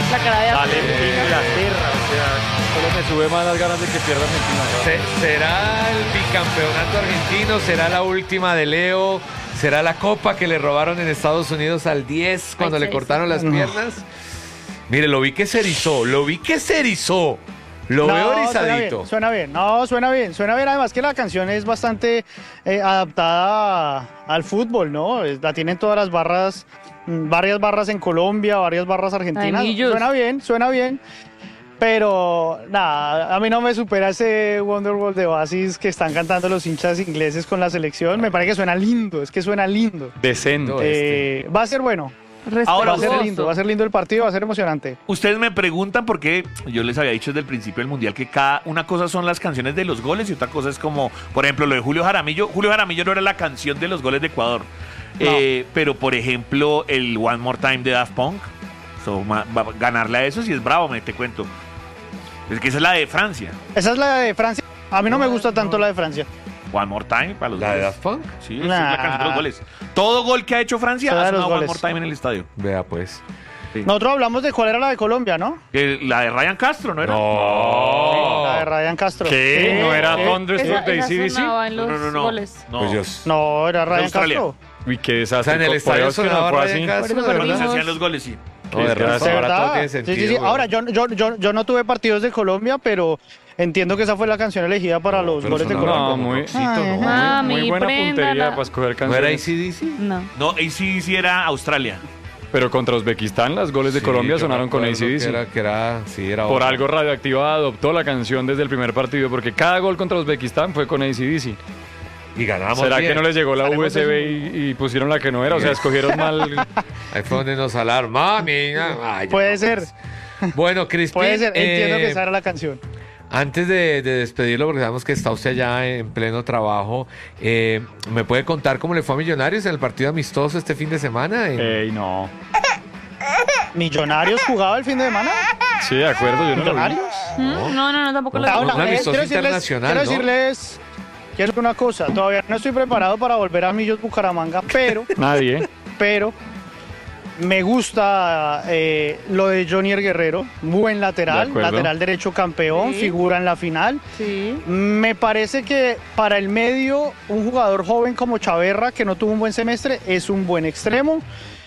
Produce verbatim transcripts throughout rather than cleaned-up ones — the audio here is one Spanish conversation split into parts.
La cara de Sale Argentina. Inglaterra, o sea, solo me sube más las ganas de que pierda Argentina. Se- ¿Será el bicampeonato argentino? ¿Será la última de Leo? ¿Será la copa que le robaron en Estados Unidos al diez cuando Ay, le sí, cortaron sí. las piernas? Mire, lo vi que se erizó, lo vi que se erizó. Lo No, veo suena erizadito. bien, suena bien, no, suena bien, suena bien, además que la canción es bastante eh, adaptada a- al fútbol, ¿no? Es- La tienen todas las barras, mm, varias barras en Colombia, varias barras argentinas, Ay, millos. suena bien, suena bien, pero nada, a mí no me supera ese Wonderwall de Oasis que están cantando los hinchas ingleses con la selección, me parece que suena lindo, es que suena lindo. Decente. Eh, va a ser bueno, Ahora, va a ser Respetuoso. lindo, va a ser lindo el partido, va a ser emocionante. Ustedes me preguntan por qué yo les había dicho desde el principio del Mundial que cada una cosa son las canciones de los goles y otra cosa es como, por ejemplo, lo de Julio Jaramillo. Julio Jaramillo no era la canción de los goles de Ecuador. No. Eh, pero, por ejemplo, el One More Time de Daft Punk, so, ma- va- ganarle a eso sí es bravo, me te cuento. Es que esa es la de Francia. Esa es la de Francia, a mí no me gusta tanto la de Francia. One More Time para los ¿La de goles. Daft Punk? Sí, esa es Nah. la canción de los goles. Todo gol que ha hecho Francia Toda ha de los sonado One goles. More Time en el estadio. Vea pues. Nosotros hablamos de cuál era la de Colombia, ¿no? Que la de Ryan Castro, ¿no era? La de Ryan Castro. ¿Qué? Sí, ¿No era sí. Thunderstruck de Esa, A C D esa C? sonaba en No, los no, no, no. goles. No. Pues yo- No, era Ryan Australia. Castro. Uy, qué O sea, desastre. en el por estadio Dios que no sonaba fue Ryan así. Castro, Por eso ¿de Cuando se verdad? hacían los goles, sí. No, de ¿De resto ¿De ahora todo verdad? tiene Sí, sí, sentido. sí. güey. Ahora, yo, yo, yo, yo no tuve partidos de Colombia, pero entiendo que esa fue la canción elegida para los pero goles de sonaba Colombia. No, muy, Rockcito, ¿no? Ay, muy, Mami, muy buena préndala. puntería para escoger ¿No era canciones. A C D C? No. No, A C D C era Australia. Pero contra Uzbekistán, los goles de Sí, Colombia yo sonaron me con acuerdo A C D C. Que era, que era, sí, era Por otra. algo Radioactiva adoptó la canción desde el primer partido, porque cada gol contra Uzbekistán fue con A C D C. Y ganamos ¿Será bien. que no les llegó la Salimos U S B y, y pusieron la que no era? O sea, escogieron mal. Ahí fue donde nos salaron. Mami. Ay, ya Puede no, ser, pues. Bueno, Crispin. puede ser. Entiendo eh, que esa era la canción. Antes de, de despedirlo, porque sabemos que está usted allá en pleno trabajo, eh, ¿me puede contar cómo le fue a Millonarios en el partido amistoso este fin de semana? En- Ey, no. ¿Millonarios jugaba el fin de semana? Sí, de acuerdo, yo no lo vi. ¿Millonarios? ¿Mm? No, no, no, tampoco lo Ah, vi. un amistoso quiero decirles, internacional, quiero ¿no? decirles, quiero decir una cosa, todavía no estoy preparado para volver a Millos Bucaramanga, pero, Nadie. pero, me gusta eh, lo de Jonier Guerrero, buen De lateral, acuerdo. lateral derecho campeón, Sí. figura en la final. Sí. Me parece que para el medio, un jugador joven como Chaverra, que no tuvo un buen semestre, es un buen extremo.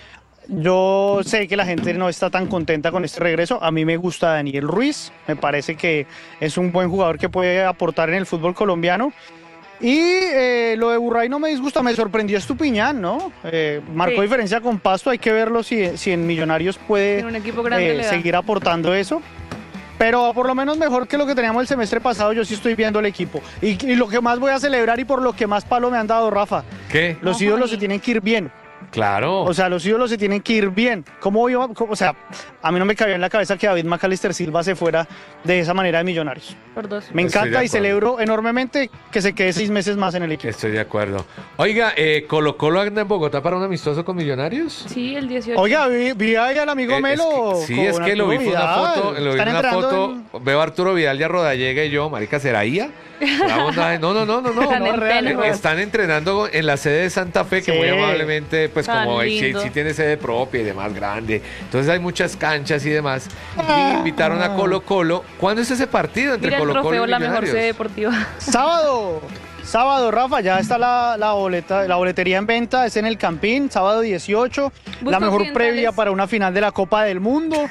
Yo sé que la gente no está tan contenta con este regreso. A mí me gusta Daniel Ruiz. Me parece que es un buen jugador que puede aportar en el fútbol colombiano. Y eh, lo de Burray no me disgusta, me sorprendió Estupiñán, ¿no? Eh, marcó Sí. diferencia con Pasto, hay que verlo si, si en Millonarios puede En un equipo grande eh, le da. seguir aportando eso. Pero por lo menos mejor que lo que teníamos el semestre pasado, yo sí estoy viendo el equipo. Y, y lo que más voy a celebrar y por lo que más palo me han dado, Rafa, ¿Qué? los No, ídolos Juani. se tienen que ir bien. Claro. O sea, los ídolos se tienen que ir bien. ¿Cómo iba? cómo- o sea, a mí no me cabía en la cabeza que David McAllister Silva se fuera de esa manera de Millonarios. Por dos. Me Estoy de encanta y acuerdo. celebro enormemente que se quede seis meses más en el equipo. Estoy de acuerdo. Oiga, eh, ¿Colo Colo anda en Bogotá para un amistoso con Millonarios? Sí, el dieciocho. Oiga, vi, vi ahí al amigo Eh, es Melo. que- sí, con es que lo vi Arturo fue una Vidal. foto, lo vi Están en una entrenando foto, en- veo a Arturo Vidal y a Rodallega y yo, marica, ¿será I A? La onda de- No, no, no, no, no. Están no, en real, pleno. están entrenando en la sede de Santa Fe, que Sí. muy amablemente, pues Tan como sí, lindo. sí tiene sede propia y demás grande. Entonces hay muchas canchas y demás. Y invitaron a Colo Colo. ¿Cuándo es ese partido entre Mira el Colo Colo trofeo, y la mejor Millonarios? sede deportiva. Sábado. Sábado, Rafa, ya está la, la, boleta, la boletería en venta, es en el Campín, sábado dieciocho. Busca La mejor occidentales. previa para una final de la Copa del Mundo.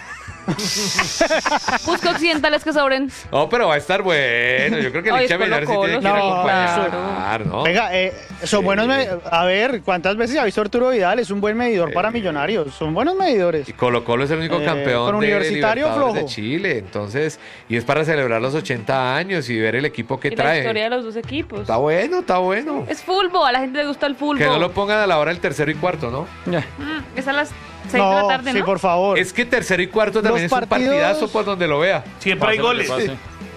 Busca occidentales que sobren. No, pero va a estar bueno. Yo creo que el Ay, hincha es Colo Millonarios sí tiene que ir a Colo, acompañar, ¿no? Venga, eh, son Sí. buenos. me- A ver, ¿cuántas veces ha visto Arturo Vidal? Es un buen medidor para Millonarios. Son buenos medidores. Y Colo Colo es el único Eh, campeón con de Universitario Libertadores de flojo. Chile. Entonces, y es para celebrar los ochenta años y ver el equipo que Y la trae. historia de los dos equipos. Está bueno, está bueno. Es fútbol, a la gente le gusta el fútbol. Que no lo pongan a la hora del tercero y cuarto, ¿no? Ya. Mm, es a las seis de la tarde, sí, ¿no? por favor. Es que tercero y cuarto también Los es un partidos- partidazo por donde lo vea. Siempre hay Pase lo que goles. pase.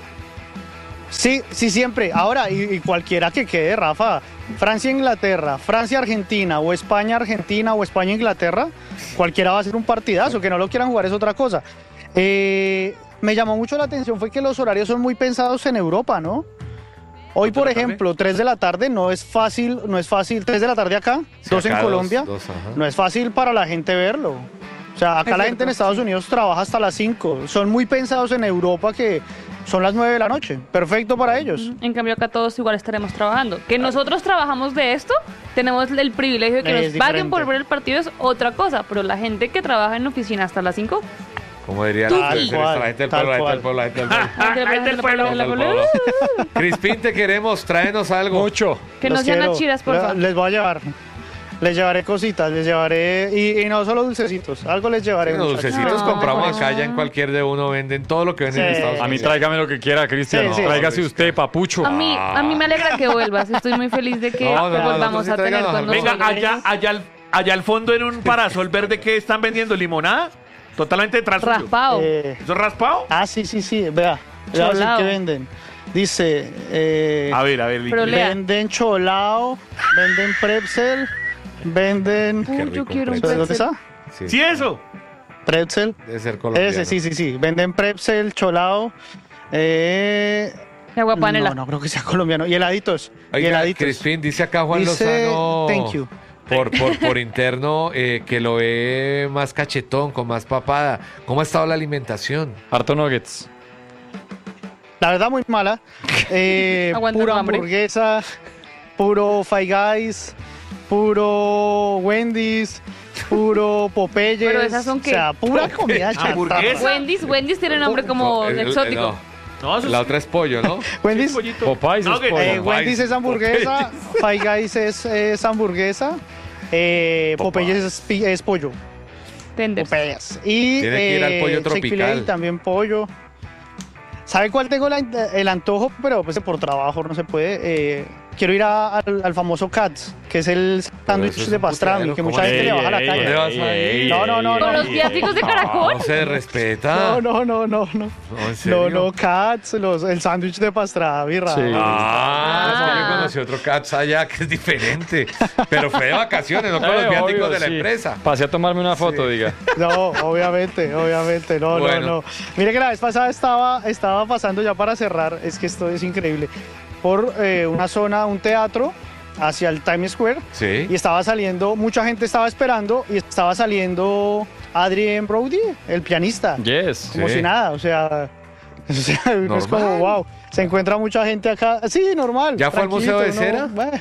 Sí, sí, siempre. Ahora, y, y cualquiera que quede, Rafa, Francia-Inglaterra, Francia-Argentina, o España-Argentina, o España-Inglaterra, cualquiera va a ser un partidazo. Que no lo quieran jugar es otra cosa. Eh, me llamó mucho la atención fue que los horarios son muy pensados en Europa, ¿no? Hoy, por de la tarde? ejemplo, tres de la tarde no es fácil, no es fácil, tres de la tarde acá, Sí, dos en acá Colombia, dos, ajá. no es fácil para la gente verlo. O sea, acá Es la gente en cierto, Estados sí. Unidos trabaja hasta las cinco. Son muy pensados en Europa que son las nueve de la noche. Perfecto para ellos. En cambio acá todos igual estaremos trabajando. Que nosotros trabajamos de esto, tenemos el privilegio de que Es nos paguen por diferente. ver el partido es otra cosa, pero la gente que trabaja en oficina hasta las cinco, Como diría Tú la, sí. la gente del Tal pueblo, la gente del cual. pueblo, la gente del pueblo. Ahí está el pueblo. La gente del pueblo. Crispín, te queremos, tráenos algo. Mucho. que Los no sean quiero. achiras, por Le- favor. Les voy a llevar. Les llevaré cositas, les llevaré. Y, y no solo dulcecitos, algo les llevaré. Los muchachos. dulcecitos No. compramos acá, ya en cualquier de uno venden todo lo que venden en Sí. Estados A mí Unidos. tráigame lo que quiera, Cristian. Sí, sí. Tráigase usted, papucho. A mí, a mí me alegra que vuelvas. Estoy muy feliz de que No, no, no, volvamos nosotros sí a tener tráiganos con algo. nosotros. Venga, allá, allá, al, allá al fondo en un parasol verde que están vendiendo limonada, totalmente detrás suyo. Raspado. Eh, ¿Eso es raspado? ah, sí, sí, sí. Vea. Vea así Cholao. que venden. Dice. eh, A ver, a ver. Pero lea. venden cholao, venden pretzel, venden. Uy, Qué yo rico quiero un pretzel. ¿Dónde pretzel. está? Sí, ¿Sí eso? Pretzel. debe ser colombiano. Ese, sí, sí, sí. Venden pretzel, cholao. Eh, Y agua panela. no, no creo que sea colombiano. Y heladitos. y Oiga, heladitos. Crispín, dice acá Juan Dice, Lozano. thank you. Por, por, por interno, eh, que lo ve más cachetón, con más papada. ¿Cómo ha estado la alimentación? Harto nuggets. La verdad, muy mala. Eh, Aguantando pura hambre. hamburguesa, puro Five Guys, puro Wendy's, puro Popeyes. ¿Pero esas son qué? O sea, pura comida ¿Hamburguesa? chatarra. Wendy's, Wendy's tiene nombre como No, el- el- exótico. no, No, eso la es otra es pollo, ¿no? Wendy's, pollito. Popeyes es Nuggets. pollo. eh, Popeyes. Wendy's es hamburguesa, Five Guys es, es hamburguesa, eh, Popeyes es, pi- es pollo. Tenders. Popeyes. Y Tiene que ir al pollo eh, Chick-fil-A tropical. también pollo. ¿Sabe cuál tengo la- el antojo? Pero pues por trabajo no se puede. Eh, quiero ir a- al, al famoso Cats, que es el eso sándwich es de un pastrami, putero, que ¿cómo mucha así? gente le baja la Ey, ¿Dónde calle. vas a ir? No, no, no, ¿Con no. los viáticos de caracol? No se respeta. No, no, no, no, no. No, ¿en No, serio? no, Cats, los, el sándwich de pastrami, raro. Sí. Ah, es que Ah. yo conocí otro Cats allá que es diferente. Pero fue de vacaciones, no con los Eh, viáticos obvio, de la sí. empresa. Pasé a tomarme una foto, diga. No, obviamente, obviamente, no, Bueno. no, no. Mire que la vez pasada estaba, estaba pasando ya para cerrar, es que esto es increíble, por eh, una zona, un teatro, hacia el Times Square, Sí. y estaba saliendo, mucha gente estaba esperando, y estaba saliendo Adrien Brody, el pianista, Yes. como Sí. si nada, o sea, o sea, uno es como, Normal. wow, se encuentra mucha gente acá, sí, normal. ¿Ya fue al Museo de tranquilito, Cera? No, Bah.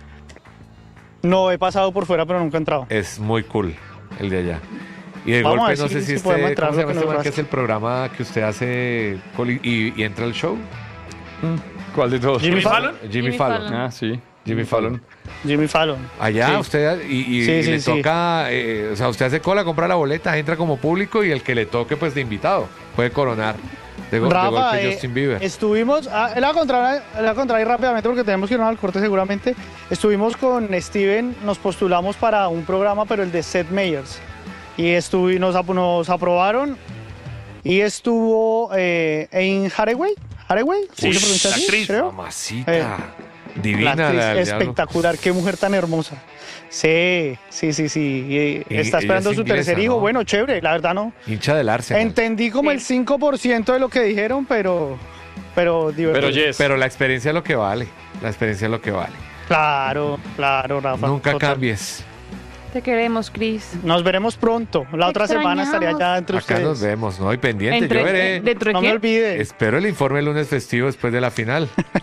No, he pasado por fuera, pero nunca he entrado. Es muy cool el de allá. Y de Vamos a golpe, ver no si- sé si si este, podemos entrar, ¿cómo se lo llama que este nos man que es rasca. el programa que usted hace coli- y, y entra al show? ¿Cuál de todos? Jimmy ¿Jimmy Fallon? Jimmy, Jimmy Fallon. Fallon. Ah, sí. Jimmy Fallon. Jimmy Fallon. Allá Sí. usted y, y- Sí, y sí, le sí. toca, eh, o sea, usted hace cola, compra la boleta, entra como público y el que le toque pues de invitado puede coronar. De, go- de Rafa, golpe eh, Justin Bieber. estuvimos, ah, él la contrae, él la contrae rápidamente porque tenemos que irnos al corte seguramente. Estuvimos con Steven, nos postulamos para un programa, pero el de Seth Meyers. Y estuvi, nos, ap- nos aprobaron y estuvo eh, en Hathaway. ¿Hathaway? Sí, ¿Se pronuncia la así? actriz. Creo. Mamacita. eh, Divina La actriz la, del diablo. espectacular, qué mujer tan hermosa. Sí, sí, sí, sí. Y, Y está ella esperando es su inglesa, tercer hijo. ¿no? Bueno, chévere, la verdad no. Hincha del Arsenal. Entendí como Sí. el cinco por ciento de lo que dijeron, pero, pero divertido. Pero yes. Pero la experiencia es lo que vale. La experiencia es lo que vale. Claro, claro, Rafa. Nunca total. cambies. Te queremos, Chris. Nos veremos pronto. La Te otra semana estaría extrañamos. ya entre Acá ustedes. nos vemos, ¿no? Y pendiente, Entre- yo veré. ¿Dentro de No me qué? olvide. Espero el informe el lunes festivo después de la final.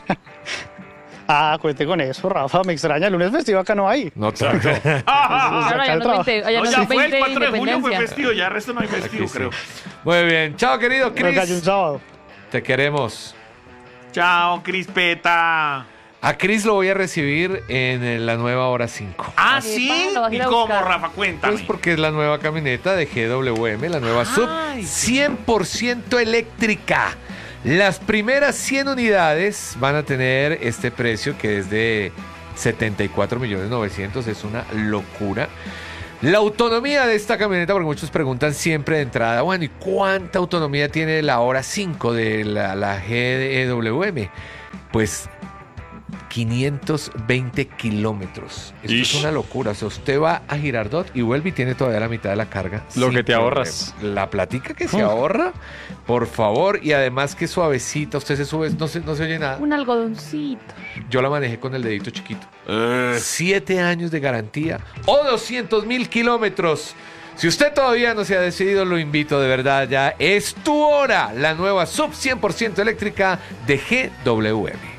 Ah, cuente con eso, Rafa. Me extraña. El lunes festivo acá no hay. No tanto. Claro, acá allá el no trabajo. es veinte, allá No, no ya es fue el veinte cuatro de julio, fue independencia. festivo, ya el resto no hay festivo, Aquí sí. creo. Muy bien. Chao, querido Creo que hay un Chris. sábado. Te queremos. Chao, Crispeta. A Chris lo voy a recibir en eh, la nueva hora cinco. Ah, Epa, sí. lo vas a ir ¿Y a cómo, buscar. Rafa? Cuéntame. Pues porque es la nueva camioneta de G W M, la nueva sub Ay. cien por ciento eléctrica. Las primeras cien unidades van a tener este precio que es de setenta y cuatro millones novecientos, es una locura. La autonomía de esta camioneta, porque muchos preguntan siempre de entrada, bueno, ¿y cuánta autonomía tiene la hora cinco de la, la G W M? Pues quinientos veinte kilómetros. Esto Ish. es una locura. O sea, usted va a Girardot y vuelve y tiene todavía la mitad de la carga. Lo sin que te problema. ahorras. La platica que se Uf. ahorra, por favor. Y además que suavecita, usted se sube, no se, no se oye nada. Un algodoncito. Yo la manejé con el dedito chiquito. Eh, Siete años de garantía o doscientos mil kilómetros. Si usted todavía no se ha decidido, lo invito de verdad ya. Es tu hora. La nueva sub cien por ciento eléctrica de G W M.